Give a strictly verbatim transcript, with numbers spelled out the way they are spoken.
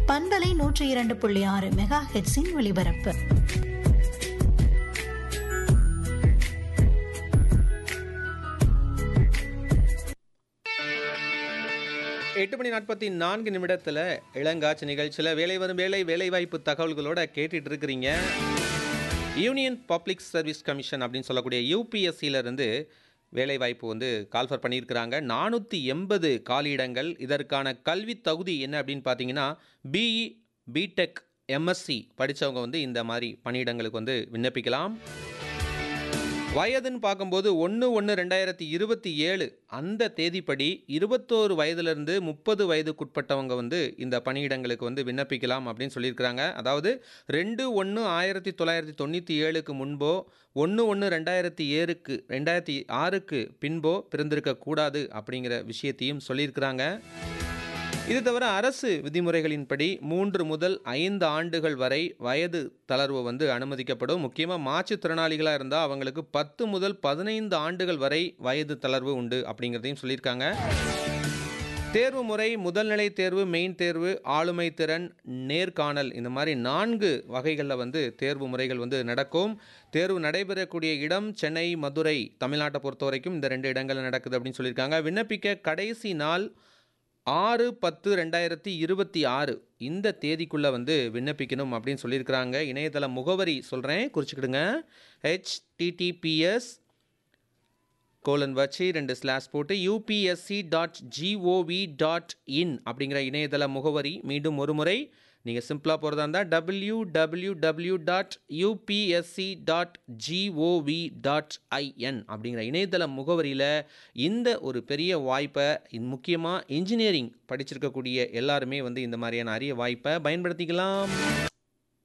பண்பலை நூற்றி இரண்டு புள்ளி ஆறு மெகா ஹெட்ஸின் ஒலிபரப்பு. எட்டு மணி நாற்பத்தி நான்கு நிமிடத்தில் இளங்காட்சி நிகழ்ச்சியில் வேலை வரும் வேலை வேலைவாய்ப்பு தகவல்களோட கேட்டுட்டு இருக்கிறீங்க. யூனியன் பப்ளிக் சர்வீஸ் கமிஷன் அப்படின்னு சொல்லக்கூடிய யூபிஎஸ்சியிலிருந்து வேலைவாய்ப்பு வந்து கால்ஃபர் பண்ணியிருக்கிறாங்க. நானூற்றி எண்பது காலியிடங்கள். இதற்கான கல்வி தகுதி என்ன அப்படின்னு பார்த்தீங்கன்னா, பிஇ, பிடெக், எம்எஸ்சி படித்தவங்க வந்து இந்த மாதிரி பணியிடங்களுக்கு வந்து விண்ணப்பிக்கலாம். வயதுன்னு பார்க்கும்போது ஒன்று ஒன்று ரெண்டாயிரத்தி இருபத்தி ஏழு அந்த தேதிப்படி இருபத்தோரு வயதுலேருந்து முப்பது வயதுக்குட்பட்டவங்க வந்து இந்த பணியிடங்களுக்கு வந்து விண்ணப்பிக்கலாம் அப்படின்னு சொல்லியிருக்கிறாங்க. அதாவது ரெண்டு ஒன்று ஆயிரத்தி தொள்ளாயிரத்தி தொண்ணூற்றி ஏழுக்கு முன்போ ஒன்று ஒன்று ரெண்டாயிரத்தி ஏழுக்கு ரெண்டாயிரத்தி ஆறுக்கு பின்போ பிறந்திருக்கக்கூடாது அப்படிங்கிற விஷயத்தையும் சொல்லியிருக்கிறாங்க. இது தவிர அரசு விதிமுறைகளின்படி மூன்று முதல் ஐந்து ஆண்டுகள் வரை வயது தளர்வு வந்து அனுமதிக்கப்படும். முக்கியமாக மாற்றுத்திறனாளிகளாக இருந்தால் அவங்களுக்கு பத்து முதல் பதினைந்து ஆண்டுகள் வரை வயது தளர்வு உண்டு அப்படிங்கிறதையும் சொல்லியிருக்காங்க. தேர்வு முறை முதல்நிலை தேர்வு, மெயின் தேர்வு, ஆளுமை திறன், நேர்காணல் இந்த மாதிரி நான்கு வகைகளில் வந்து தேர்வு முறைகள் வந்து நடக்கும். தேர்வு நடைபெறக்கூடிய இடம் சென்னை, மதுரை, தமிழ்நாட்டை பொறுத்த வரைக்கும் இந்த ரெண்டு இடங்கள் நடக்குது அப்படின்னு சொல்லியிருக்காங்க. விண்ணப்பிக்க கடைசி நாள் ஆறு பத்து ரெண்டாயிரத்தி இருபத்தி ஆறு இந்த தேதிக்குள்ளே வந்து விண்ணப்பிக்கணும் அப்படின்னு சொல்லியிருக்கிறாங்க. இணையதள முகவரி சொல்கிறேன், குறிச்சிக்கிடுங்க. ஹெச்டிடிபிஎஸ் கோலன் வச்சு ரெண்டு ஸ்லாஷ் போட்டு UPSC dot gov dot in அப்படிங்கிற இணையதள முகவரி. மீண்டும் ஒரு முறை நீங்கள் சிம்பிளாக போகிறதா இருந்தால் W W W dot UPSC dot gov dot IN அப்படிங்கிற இணையதள முகவரியில் இந்த ஒரு பெரிய வாய்ப்பை, முக்கியமாக இன்ஜினியரிங் படிச்சிருக்கக்கூடிய எல்லாருமே வந்து இந்த மாதிரியான அரிய வாய்ப்பை பயன்படுத்திக்கலாம்.